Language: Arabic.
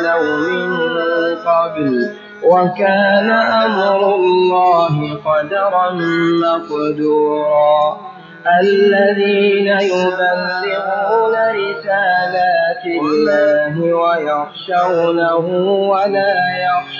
من قبل وكان أمر الله قدرا مقدورا الذين يبلغون رسالات الله ويخشونه ولا يخشون